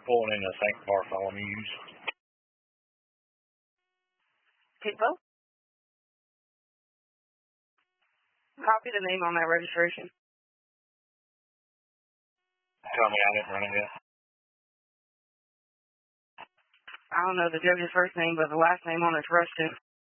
pulling into St. Bartholomew's. People? Copy the name on that registration. Tell me I didn't run it yet. I don't know the judge's first name, but the last name on it's Rushton.